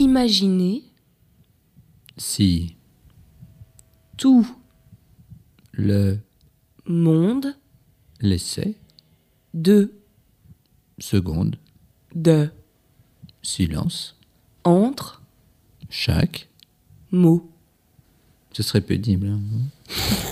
Imaginez si tout le monde laissait 2 secondes de silence entre chaque mots. ce serait pénible hein.